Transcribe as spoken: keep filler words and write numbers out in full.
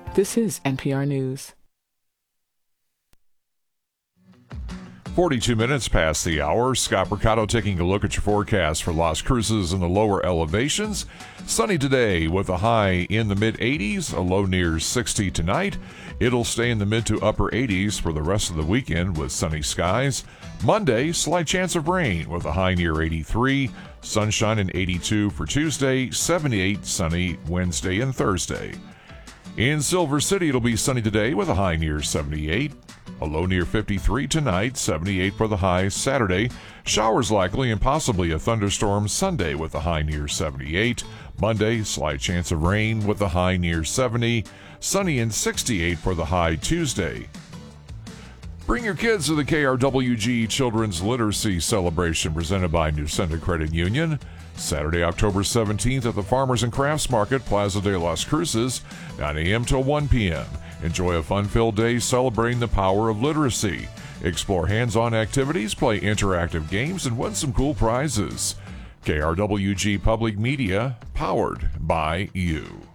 This is N P R News. forty-two minutes past the hour. Scott Mercado taking a look at your forecast for Las Cruces in the lower elevations. Sunny today with a high in the mid eighties, a low near sixty tonight. It'll stay in the mid to upper eighties for the rest of the weekend with sunny skies. Monday, slight chance of rain with a high near eighty-three. Sunshine in eighty-two for Tuesday, seventy-eight sunny Wednesday and Thursday. In Silver City, it'll be sunny today with a high near seventy-eight. A low near fifty-three tonight, seventy-eight for the high Saturday. Showers likely and possibly a thunderstorm Sunday with a high near seventy-eight. Monday, slight chance of rain with a high near seventy. Sunny and sixty-eight for the high Tuesday. Bring your kids to the K R W G Children's Literacy Celebration presented by Newsenda Credit Union. Saturday, October seventeenth at the Farmers and Crafts Market, Plaza de las Cruces, nine a.m. till one p.m. Enjoy a fun-filled day celebrating the power of literacy. Explore hands-on activities, play interactive games, and win some cool prizes. K R W G Public Media, powered by you.